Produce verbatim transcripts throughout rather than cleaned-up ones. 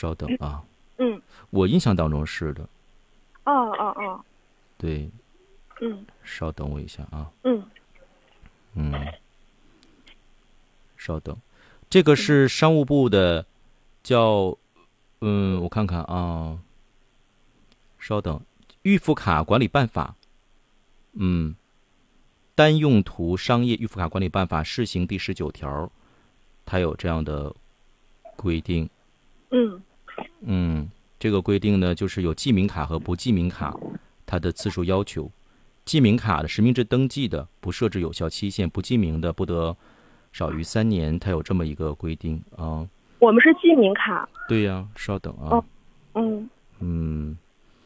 稍等啊。 嗯。 我印象当中是的。 哦哦哦。 对。 嗯。 稍等我一下啊。 嗯。 嗯。稍等，这个是商务部的，叫，嗯，我看看啊。稍等，预付卡管理办法。嗯。单用途商业预付卡管理办法试行第十九条，它有这样的规定。 嗯。 嗯，这个规定呢，就是有记名卡和不记名卡，它的次数要求。记名卡的实名制登记的不设置有效期限，不记名的不得少于三年，它有这么一个规定啊。 我们是记名卡。 对呀、啊，稍等啊。 哦。嗯。 嗯。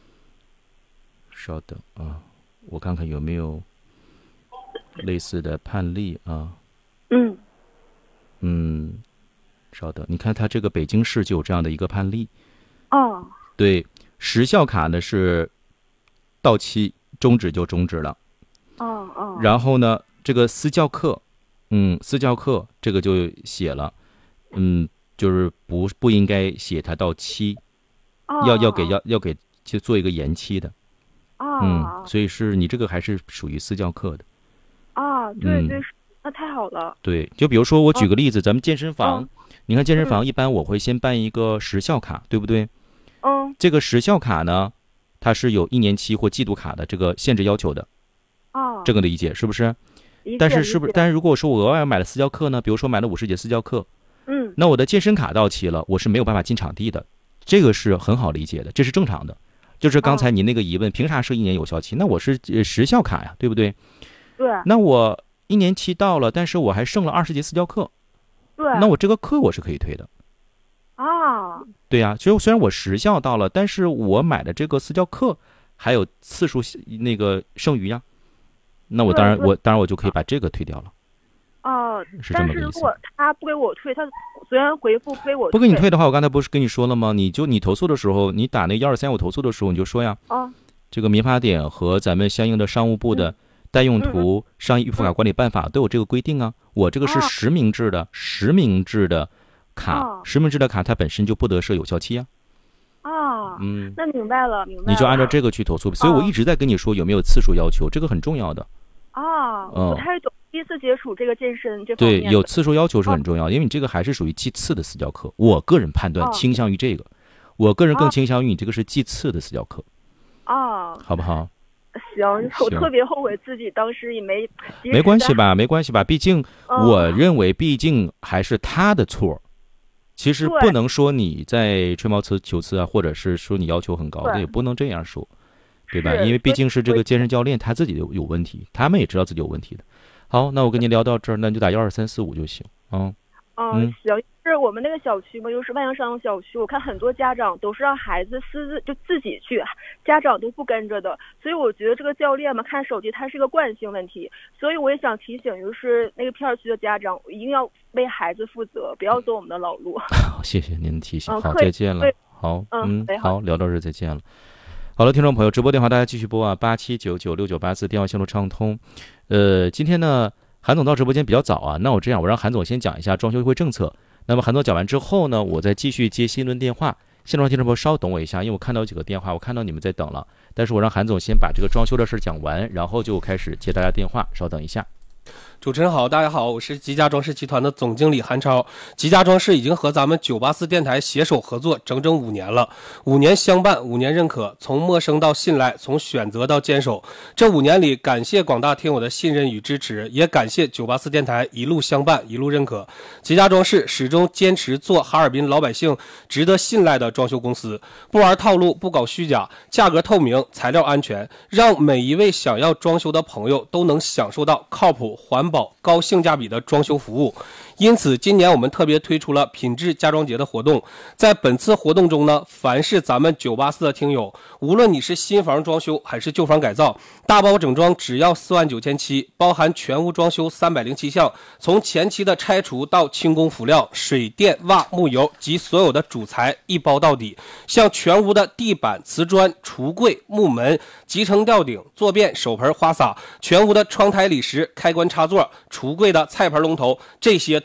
稍等啊，我看看有没有类似的判例啊。 嗯。 嗯。稍等，你看它这个北京市就有这样的一个判例。 哦。 对，时效卡呢是到期终止就终止了。 哦哦。 然后呢，这个私教课，嗯，私教课这个就写了，嗯，就是不不应该写它到期， 哦、 要要给要要给就做一个延期的。 哦。 嗯，所以是你这个还是属于私教课的。 啊，对对、 嗯， 那太好了。 对，就比如说我举个例子，哦、咱们健身房， 哦、 你看健身房一般我会先办一个时效卡，对不对？ 嗯。 这个时效卡呢，它是有一年期或季度卡的这个限制要求的。 哦。 这个理解是不是？ 理解。 但是是不是？但是如果说我额外买了私教课呢，比如说买了五十节私教课， 嗯， 那我的健身卡到期了，我是没有办法进场地的，这个是很好理解的，这是正常的。就是刚才您那个疑问，凭啥是一年有效期？那我是时效卡呀，对不对？ 对。 那我一年期到了，但是我还剩了二十节私教课， 对。 那我这个课我是可以退的。 啊。 对呀、啊，就虽然我时效到了，但是我买的这个私教课还有次数那个剩余呀，那我当然我当然我就可以把这个退掉了。 哦、 是这么个意思。 但是如果他不给我退，他虽然回复不给我退， 不给你退的话，我刚才不是跟你说了吗？你就你投诉的时候，你打那幺二三五投诉的时候，你就说呀， 哦、 这个民法典和咱们相应的商务部的单用途商业预付卡管理办法都有这个规定啊。我这个是实名制的，实名制的卡，实名制的卡它本身就不得设有效期啊。 啊， 嗯， 那明白了，明白了。 你就按照这个去投诉，所以我一直在跟你说有没有次数要求，这个很重要的。 啊， 嗯、 不太懂。第一次接触这个健身这方面， 对，有次数要求是很重要的，因为你这个还是属于祭次的私教课。我个人判断倾向于这个，我个人更倾向于你这个是祭次的私教课。啊，好不好？ 行，我特别后悔自己当时也没。 没关系吧，没关系吧，毕竟我认为，毕竟还是他的错。其实不能说你在吹毛求疵啊，或者是说你要求很高的，也不能这样说，对吧？因为毕竟是这个健身教练他自己有有问题，他们也知道自己有问题的。好，那我跟您聊到这儿，那你就打幺二三四五就行啊。 嗯，行。是我们那个小区嘛，又是万象商小区，我看很多家长都是让孩子私自就自己去，家长都不跟着的。所以我觉得这个教练嘛，看手机它是个惯性问题。所以我也想提醒，就是那个片区的家长，一定要为孩子负责，不要走我们的老路。 好，谢谢您的提醒。好，再见了。好，嗯，好，聊到这儿再见了。好了，听众朋友，直播电话大家继续拨啊，八七九九六九八四，电话线路畅通。呃，今天呢，韩总到直播间比较早啊，那我这样，我让韩总先讲一下装修优惠政策。那么韩总讲完之后呢，我再继续接新一轮电话。现场听众朋友稍等我一下，因为我看到有几个电话，我看到你们在等了，但是我让韩总先把这个装修的事讲完，然后就开始接大家电话，稍等一下。 主持人好，大家好，我是吉家装饰集团的总经理韩超。吉家装饰已经和咱们九八四电台携手合作整整五年了，五年相伴，五年认可，从陌生到信赖，从选择到坚守。这五年里，感谢广大听友的信任与支持，也感谢九八四电台一路相伴，一路认可。吉家装饰始终坚持做哈尔滨老百姓值得信赖的装修公司，不玩套路，不搞虚假，价格透明，材料安全，让每一位想要装修的朋友都能享受到靠谱、环保、高性价比的装修服务。因此今年我们特别推出了品质家装节的活动。在本次活动中呢，凡是咱们九八四的听友，无论你是新房装修还是旧房改造，大包整装只要四万九千七，包含全屋装修三百零七项，从前期的拆除到轻工辅料、水电瓦木油及所有的主材一包到底。像全屋的地板、瓷砖、橱柜、木门、集成吊顶、坐便、手盆、花洒，全屋的窗台、理石、开关插座、橱柜的菜盆龙头，这些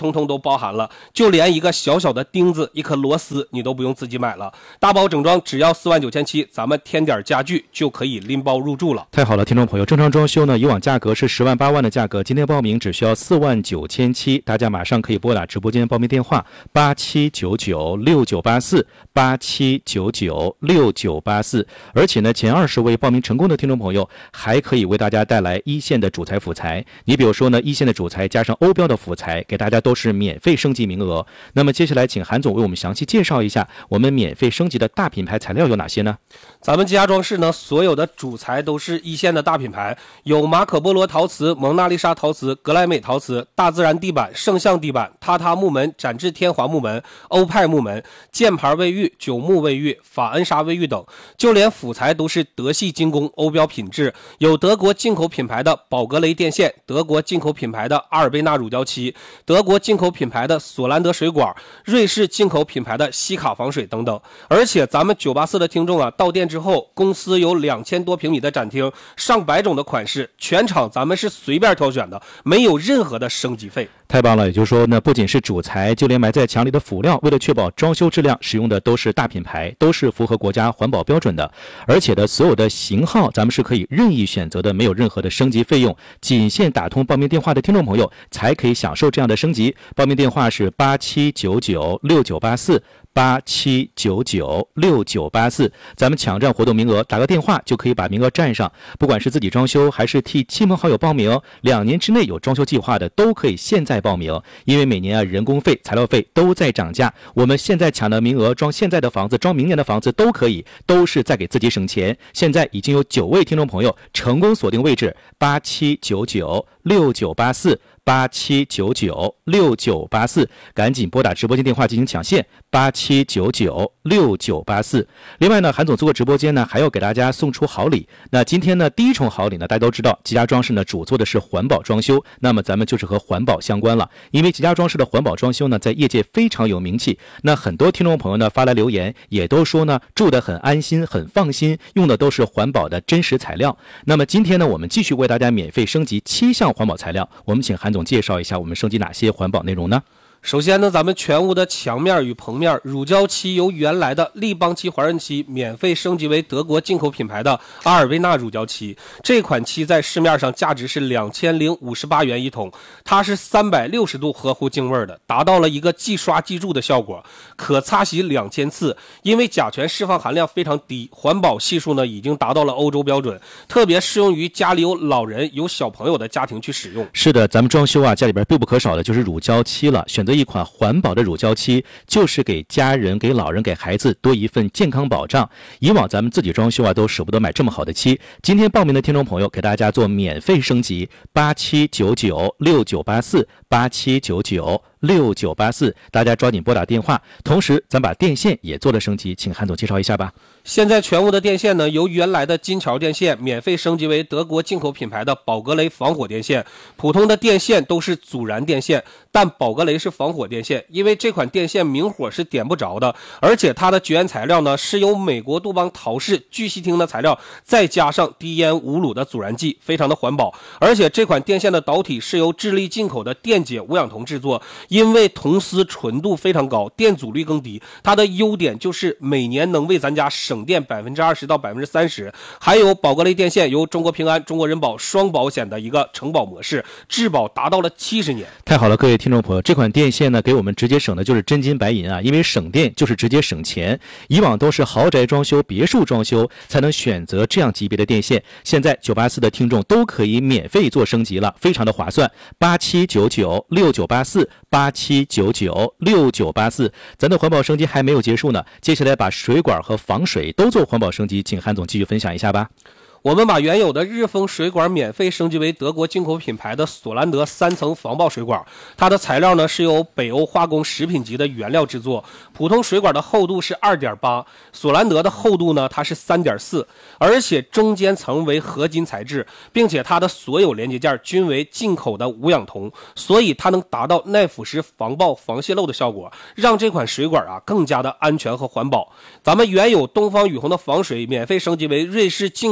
通通都包含了，就连一个小小的钉子、一颗螺丝你都不用自己买了。大包整装只要四万九千七，咱们添点家具就可以拎包入住了。 太好了，听众朋友，正常装修呢，以往价格是十万八万的价格，今天报名只需要四万九千七，大家马上可以拨打直播间报名电话八七九九六九八四八七九九六九八四，而且呢，前二十位报名成功的听众朋友还可以为大家带来一线的主材辅材。你比如说呢，一线的主材加上欧标的辅材，给大家都是免费升级名额。那么接下来请韩总为我们详细介绍一下我们免费升级的大品牌材料有哪些呢？ 咱们吉家装饰呢，所有的主材都是一线的大品牌，有马可波罗陶瓷、蒙娜丽莎陶瓷、格莱美陶瓷、大自然地板、圣象地板、榻榻木门、展翅天华木门、欧派木门、箭牌卫浴、九木卫浴、法恩莎卫浴等，就连辅材都是德系精工、欧标品质，有德国进口品牌的宝格雷电线、德国进口品牌的阿尔贝纳乳胶漆、德国进口品牌的索兰德水管、瑞士进口品牌的西卡防水等等。而且咱们九八四的听众啊，到店之后，公司有两千多平米的展厅，上百种的款式，全场咱们是随便挑选的，没有任何的升级费。 太棒了，也就是说呢，不仅是主材，就连埋在墙里的辅料，为了确保装修质量，使用的都是大品牌，都是符合国家环保标准的。而且的所有的型号，咱们是可以任意选择的，没有任何的升级费用，仅限打通报名电话的听众朋友才可以享受这样的升级。报名电话是八七九九六九八四。八七九九六九八四，咱们抢占活动名额，打个电话就可以把名额占上。不管是自己装修还是替亲朋好友报名，两年之内有装修计划的都可以现在报名。因为每年啊人工费、材料费都在涨价，我们现在抢的名额，装现在的房子、装明年的房子都可以，都是在给自己省钱。现在已经有九位听众朋友成功锁定位置，八七九九六九八四。八七九九六九八四，赶紧拨打直播间电话进行抢线，八七九九六九八四。另外呢，韩总做个直播间呢，还要给大家送出好礼。那今天呢，第一重好礼呢，大家都知道，吉家装饰呢主做的是环保装修，那么咱们就是和环保相关了。因为吉家装饰的环保装修呢，在业界非常有名气。那很多听众朋友呢发来留言，也都说呢住得很安心、很放心，用的都是环保的真实材料。那么今天呢，我们继续为大家免费升级七项环保材料，我们请韩总介绍一下我们升级哪些环保内容呢？ 首先呢，咱们全屋的墙面与棚面乳胶漆由原来的立邦漆、华润漆免费升级为德国进口品牌的阿尔维纳乳胶漆。这款漆在市面上价值是两千零五十八元一桶，它是三百六十度合乎净味的，达到了一个即刷即蛀的效果，可擦洗两千次。因为甲醛释放含量非常低，环保系数呢已经达到了欧洲标准，特别适用于家里有老人、有小朋友的家庭去使用。 是的，咱们装修啊，家里边必不可少的就是乳胶漆了。选择一款环保的乳胶漆，就是给家人、给老人、给孩子多一份健康保障。以往咱们自己装修啊，都舍不得买这么好的漆。今天报名的听众朋友，给大家做免费升级，八七九九六九八四，八七九九六九八四，大家抓紧拨打电话。同时，咱把电线也做了升级，请韩总介绍一下吧。 现在全屋的电线呢，由原来的金桥电线免费升级为德国进口品牌的宝格雷防火电线。普通的电线都是阻燃电线，但宝格雷是防火电线，因为这款电线明火是点不着的，而且它的绝缘材料呢是由美国杜邦陶氏聚烯烃的材料，再加上低烟无卤的阻燃剂，非常的环保。而且这款电线的导体是由智利进口的电解无氧铜制作，因为铜丝纯度非常高，电阻率更低，它的优点就是每年能为咱家省省电百分之二十到百分之三十，还有宝格雷电线由中国平安、中国人保双保险的一个承保模式，质保达到了七十年。 太好了，各位听众朋友，这款电线呢，给我们直接省的就是真金白银啊！因为省电就是直接省钱。以往都是豪宅装修、别墅装修才能选择这样级别的电线，现在九八四的听众都可以免费做升级了，非常的划算。八七九九六九八四，八七九九六九八四，咱的环保升级还没有结束呢，接下来把水管和防水都做环保升级，请韩总继续分享一下吧。 我们把原有的日丰水管免费升级为德国进口品牌的索兰德三层防爆水管，它的材料呢是由北欧化工食品级的原料制作。普通水管的厚度是 二点八， 索兰德的厚度呢它是 三点四， 而且中间层为合金材质，并且它的所有连接件均为进口的无氧铜，所以它能达到耐腐蚀、防爆、防泄漏的效果，让这款水管啊更加的安全和环保。咱们原有东方雨虹的防水免费升级为瑞士进口品牌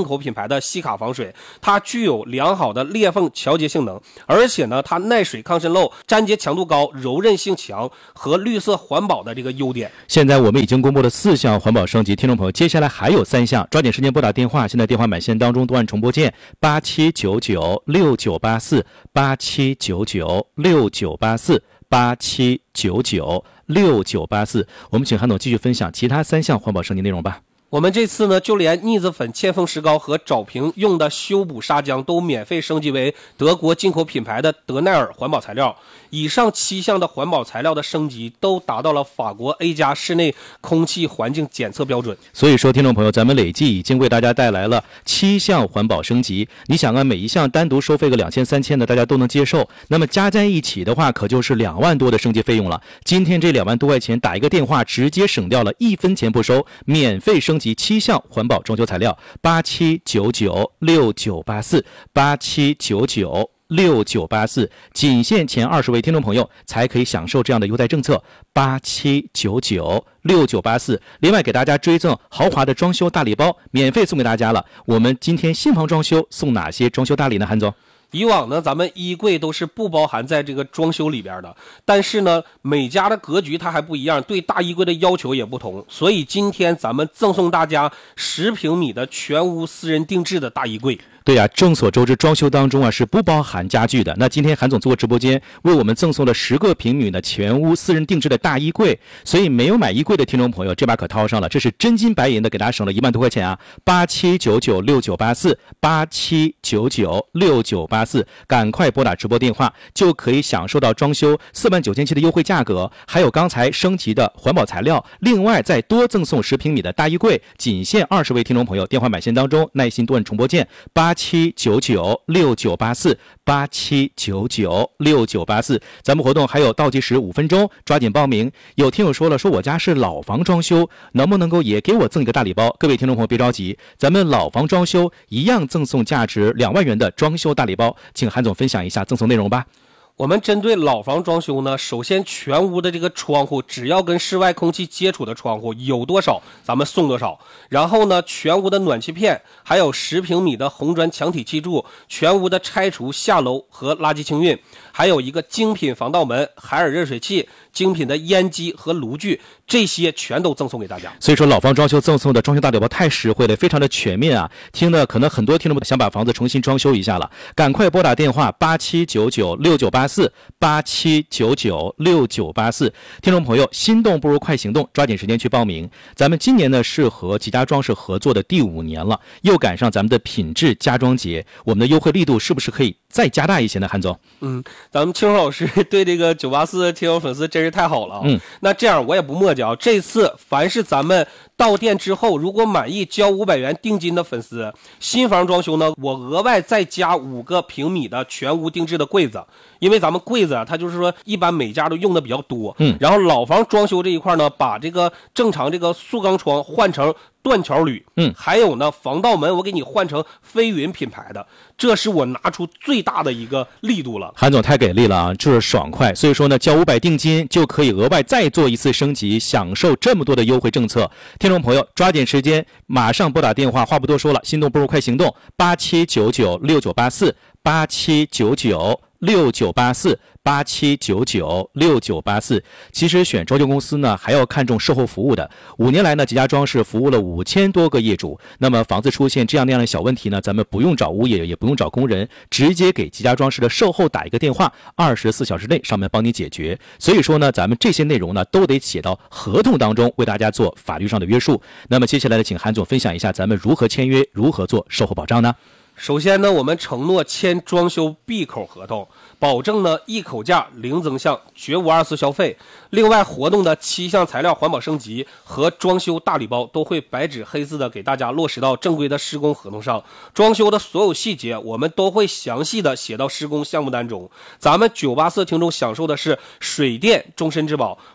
牌的西卡防水，它具有良好的裂缝调节性能，而且呢，它耐水抗渗漏、粘结强度高、柔韧性强和绿色环保的这个优点。 现在我们已经公布了四项环保升级，听众朋友，接下来还有三项，抓紧时间拨打电话。现在电话满线当中都按重拨键八七九九六九八四八七九九六九八四八七九九六九八四。我们请韩总继续分享其他三项环保升级内容吧。 我们这次呢，就连腻子粉、铅封石膏和找瓶用的修补砂浆都免费升级为德国进口品牌的德奈尔环保材料。以上七项的环保材料的升级都达到了法国 A 加室内空气环境检测标准。 所以说，听众朋友，咱们累计已经为大家带来了七项环保升级。你想啊，每一项单独收费个两千三千的，大家都能接受。那么加在一起的话，可就是两万多的升级费用了。今天这两万多块钱，打一个电话，直接省掉了一分钱不收，免费升级七项环保装修材料，八七九九六九八四八七九九六九八四，仅限前二十位听众朋友才可以享受这样的优待政策，八七九九六九八四。另外给大家追赠豪华的装修大礼包，免费送给大家了。我们今天新房装修送哪些装修大礼呢？韩总， 以往呢，咱们衣柜都是不包含在这个装修里边的，但是呢，每家的格局它还不一样，对大衣柜的要求也不同，所以今天咱们赠送大家十平米的全屋私人定制的大衣柜。 对呀、啊，众所周知，装修当中啊是不包含家具的。那今天韩总做个直播间，为我们赠送了十个平米的全屋私人定制的大衣柜，所以没有买衣柜的听众朋友，这把可掏上了，这是真金白银的，给大家省了一万多块钱啊！八七九九六九八四，八七九九六九八四，赶快拨打直播电话，就可以享受到装修四万九千七的优惠价格，还有刚才升级的环保材料，另外再多赠送十平米的大衣柜，仅限二十位听众朋友，电话满线当中耐心多按重拨键八。八七九九六九八四八七九九六九八四，咱们活动还有倒计时五分钟，抓紧报名。有听友说了，说我家是老房装修，能不能够也给我赠一个大礼包？各位听众朋友别着急，咱们老房装修一样赠送价值两万元的装修大礼包，请韩总分享一下赠送内容吧。 我们针对老房装修呢，首先全屋的这个窗户，只要跟室外空气接触的窗户有多少，咱们送多少。然后呢，全屋的暖气片，还有十平米的红砖墙体砌筑，全屋的拆除下楼和垃圾清运，还有一个精品防盗门、海尔热水器、精品的烟机和炉具，这些全都赠送给大家。 所以说，老房装修赠送的装修大礼包太实惠了，非常的全面啊！听的可能很多听众想把房子重新装修一下了，赶快拨打电话八七九九六九八四八七九九六九八四。听众朋友，心动不如快行动，抓紧时间去报名。咱们今年呢是和吉家装饰合作的第五年了，又赶上咱们的品质家装节，我们的优惠力度是不是可以再加大一些呢？韩总， 嗯，咱们清荣老师对这个九八四听友粉丝真是太好了啊！嗯，那这样我也不墨迹啊，这次凡是咱们到店之后如果满意交五百元定金的粉丝，新房装修呢，我额外再加五个平米的全屋定制的柜子，因为咱们柜子啊，它就是说一般每家都用的比较多，嗯，然后老房装修这一块呢，把这个正常这个塑钢窗换成断桥铝，嗯，还有呢，防盗门我给你换成飞云品牌的，这是我拿出最大的一个力度了。 韩总太给力了啊，就是爽快。所以说呢，交五百定金就可以额外再做一次升级，享受这么多的优惠政策。听众朋友，抓紧时间，马上拨打电话，话不多说了，心动不如快行动，八七九九六九八四八七九九六九八四八七九九六九八四。其实选装修公司呢，还要看重售后服务的。五年来呢，吉家装饰服务了五千多个业主。那么房子出现这样那样的小问题呢，咱们不用找物业，也不用找工人，直接给吉家装饰的售后打一个电话，二十四小时内上门帮你解决。所以说呢，咱们这些内容呢，都得写到合同当中，为大家做法律上的约束。那么接下来呢，请韩总分享一下咱们如何签约，如何做售后保障呢？ 首先呢，我们承诺签装修闭口合同，保证呢一口价零增项，绝无二次消费。另外，活动的七项材料环保升级和装修大礼包都会白纸黑字的给大家落实到正规的施工合同上。装修的所有细节，我们都会详细的写到施工项目单中。咱们九八四听众享受的是水电终身质保，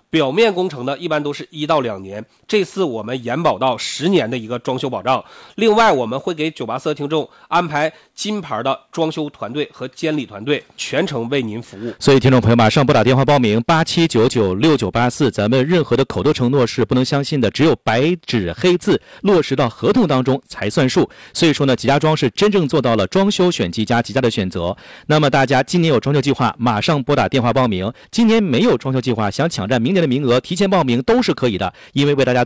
表面工程呢一般都是一到两年，这次我们延保到十年的一个装修保障。另外我们会给九八四的听众安排金牌的装修团队和监理团队，全程为您服务。 所以听众朋友马上拨打电话报名八七九九六九八四，咱们任何的口头承诺是不能相信的，只有白纸黑字落实到合同当中才算数。所以说呢，吉家装是真正做到了装修选吉家，吉家的选择。那么大家今年有装修计划，马上拨打电话报名；今年没有装修计划，想抢占明年的名额，提前报名都是可以的，因为为大家